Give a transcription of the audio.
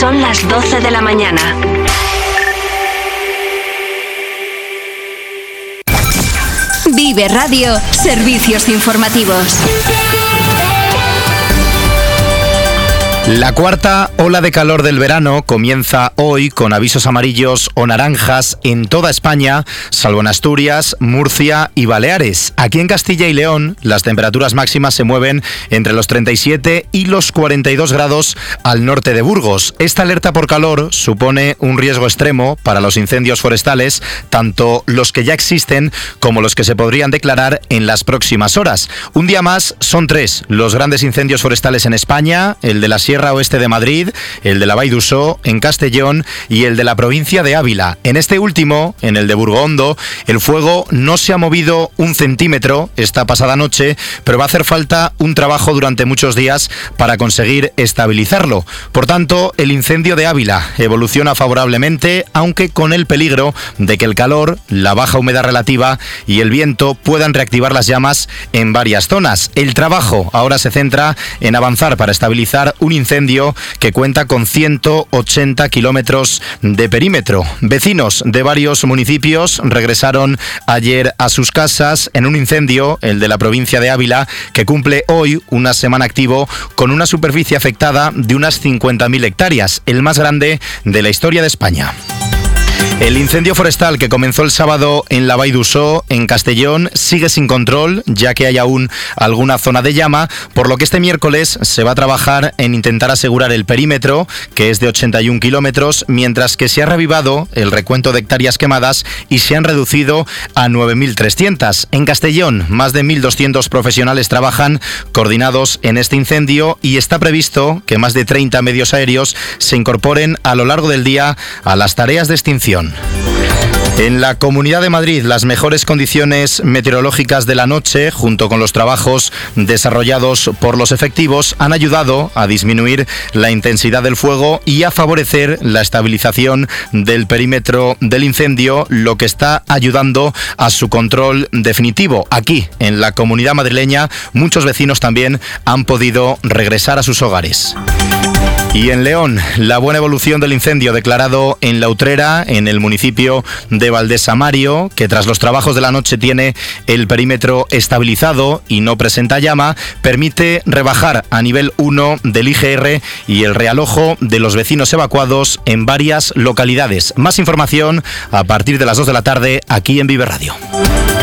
Son las 12 de la mañana. Vive Radio, servicios informativos. La cuarta ola de calor del verano comienza hoy con avisos amarillos o naranjas en toda España, salvo en Asturias, Murcia y Baleares. Aquí en Castilla y León, las temperaturas máximas se mueven entre los 37 y los 42 grados al norte de Burgos. Esta alerta por calor supone un riesgo extremo para los incendios forestales, tanto los que ya existen como los que se podrían declarar en las próximas horas. Un día más, son 3 los grandes incendios forestales en España: el de la Sierra Oeste de Madrid, el de la Vall d'Uixó en Castellón y el de la provincia de Ávila. En este último, en el de Burgondo, el fuego no se ha movido un centímetro esta pasada noche, pero va a hacer falta un trabajo durante muchos días para conseguir estabilizarlo. Por tanto, el incendio de Ávila evoluciona favorablemente, aunque con el peligro de que el calor, la baja humedad relativa y el viento puedan reactivar las llamas en varias zonas. El trabajo ahora se centra en avanzar para estabilizar un incendio que cuenta con 180 kilómetros de perímetro. Vecinos de varios municipios regresaron ayer a sus casas en un incendio, el de la provincia de Ávila, que cumple hoy una semana activo con una superficie afectada de unas 50.000 hectáreas, el más grande de la historia de España. El incendio forestal que comenzó el sábado en la Vall d'Uixó, en Castellón, sigue sin control, ya que hay aún alguna zona de llama, por lo que este miércoles se va a trabajar en intentar asegurar el perímetro, que es de 81 kilómetros, mientras que se ha revivado el recuento de hectáreas quemadas y se han reducido a 9.300. En Castellón, más de 1.200 profesionales trabajan coordinados en este incendio y está previsto que más de 30 medios aéreos se incorporen a lo largo del día a las tareas de extinción. En la Comunidad de Madrid, las mejores condiciones meteorológicas de la noche, junto con los trabajos desarrollados por los efectivos, han ayudado a disminuir la intensidad del fuego y a favorecer la estabilización del perímetro del incendio, lo que está ayudando a su control definitivo. Aquí, en la Comunidad madrileña, muchos vecinos también han podido regresar a sus hogares. Y en León, la buena evolución del incendio declarado en La Utrera, en el municipio de Valdesamario, que tras los trabajos de la noche tiene el perímetro estabilizado y no presenta llama, permite rebajar a nivel 1 del IGR y el realojo de los vecinos evacuados en varias localidades. Más información a partir de las 2 de la tarde aquí en Vive Radio.